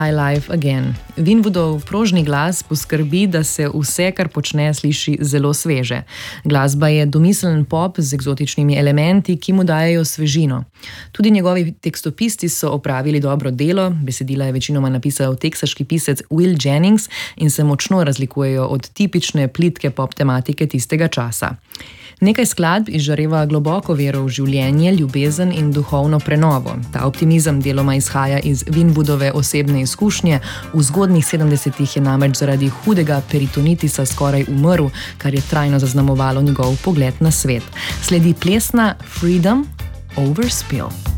My Life Again. Winwoodov prožni glas poskrbi, da se vse, kar počne, sliši zelo sveže. Glasba je domiseln pop z eksotičnimi elementi, ki mu dajejo svežino. Tudi njegovi tekstopisti so opravili dobro delo, besedila je večinoma napisal teksaški pisec Will Jennings in se močno razlikujejo od tipične plitke pop tematike tistega časa. Nekaj skladb izžareva globoko vero v življenje, ljubezen in duhovno prenovo. Ta optimizem deloma izhaja iz Winwoodove osebne izkušnje. V zgodnjih 70-ih je namreč zaradi hudega peritonitisa skoraj umrl, kar je trajno zaznamovalo njegov pogled na svet. Sledi plesna Freedom Over Spill.